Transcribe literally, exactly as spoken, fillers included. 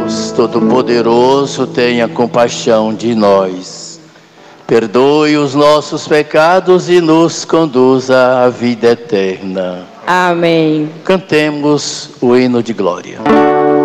Deus Todo-Poderoso, tenha compaixão de nós. Perdoe os nossos pecados e nos conduza à vida eterna. Amém. Cantemos o hino de glória.